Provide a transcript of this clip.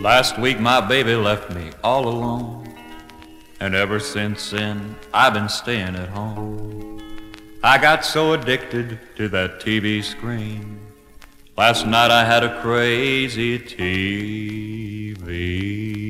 Last week my baby left me all alone, and ever since then I've been staying at home. I got so addicted to that TV screen. Last night I had a crazy TV